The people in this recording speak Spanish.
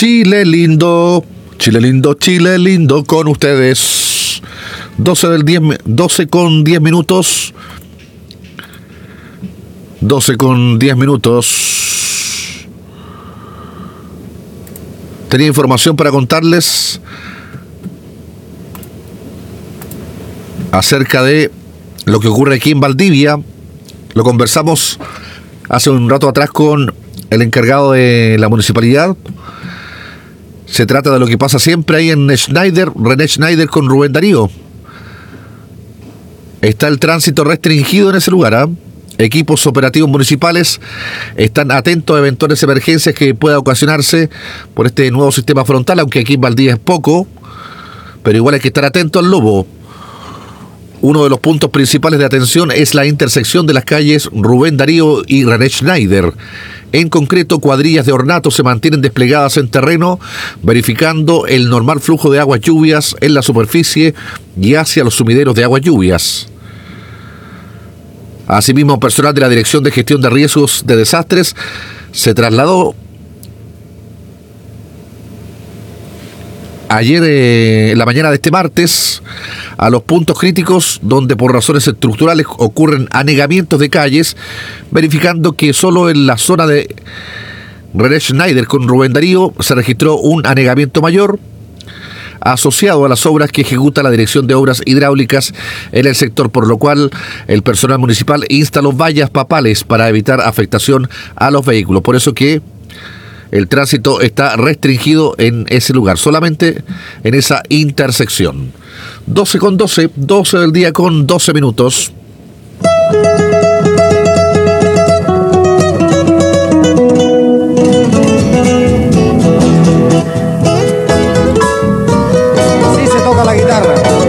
Chile lindo, Chile lindo, Chile lindo con ustedes. 12 con 10 minutos. 12 con 10 minutos. Tenía información para contarles acerca de lo que ocurre aquí en Valdivia. Lo conversamos hace un rato atrás con el encargado de la municipalidad. Se trata de lo que pasa siempre ahí en Schneider, René Schneider con Rubén Darío. Está el tránsito restringido en ese lugar, Equipos operativos municipales están atentos a eventuales emergencias que pueda ocasionarse por este nuevo sistema frontal, aunque aquí en Valdivia es poco, pero igual hay que estar atento al lobo. Uno de los puntos principales de atención es la intersección de las calles Rubén Darío y René Schneider. En concreto, cuadrillas de ornato se mantienen desplegadas en terreno, verificando el normal flujo de aguas lluvias en la superficie y hacia los sumideros de aguas lluvias. Asimismo, personal de la Dirección de Gestión de Riesgos de Desastres se trasladó ayer en la mañana de este martes a los puntos críticos donde por razones estructurales ocurren anegamientos de calles, verificando que solo en la zona de René Schneider con Rubén Darío se registró un anegamiento mayor asociado a las obras que ejecuta la Dirección de Obras Hidráulicas en el sector, por lo cual el personal municipal instaló vallas papales para evitar afectación a los vehículos. Por eso que el tránsito está restringido en ese lugar, solamente en esa intersección. 12 con 12, 12 del día con 12 minutos. Así se toca la guitarra.